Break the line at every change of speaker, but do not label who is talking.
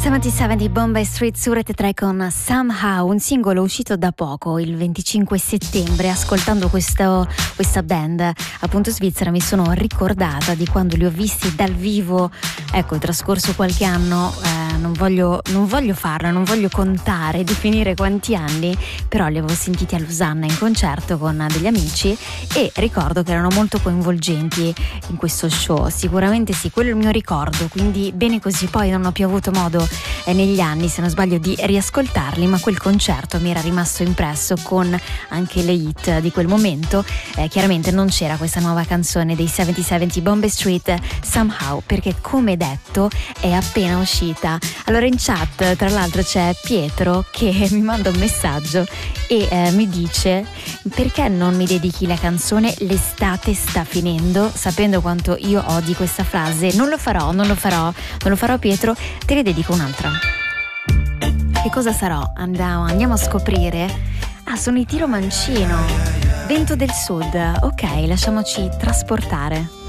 77 di Bombay Street su Rete 3 con Somehow, un singolo uscito da poco, il 25 settembre. Ascoltando questa band appunto svizzera mi sono ricordata di quando li ho visti dal vivo. Ecco, è trascorso qualche anno, non voglio farlo, non voglio contare, definire quanti anni, però li avevo sentiti a Losanna in concerto con degli amici e ricordo che erano molto coinvolgenti in questo show. Sicuramente sì, quello è il mio ricordo, quindi bene così. Poi non ho più avuto modo negli anni, se non sbaglio, di riascoltarli, ma quel concerto mi era rimasto impresso con anche le hit di quel momento. Chiaramente non c'era questa nuova canzone dei 77 Bombay Street, Somehow, perché come detto è appena uscita. Allora in chat tra l'altro c'è Pietro che mi manda un messaggio e mi dice: perché non mi dedichi la canzone L'estate sta finendo, sapendo quanto io odi questa frase. Non lo farò Pietro, te ne dedico un'altra. Che cosa sarò? Andiamo a scoprire. Sono i Tiro Mancino, Vento del Sud. Ok, lasciamoci trasportare.